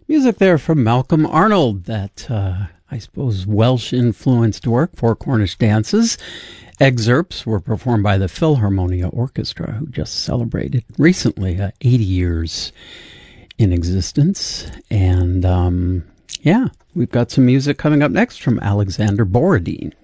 Music there from Malcolm Arnold, that I suppose Welsh-influenced work, Four Cornish Dances. Excerpts were performed by the Philharmonia Orchestra, who just celebrated recently 80 years in existence. And we've got some music coming up next from Alexander Borodin.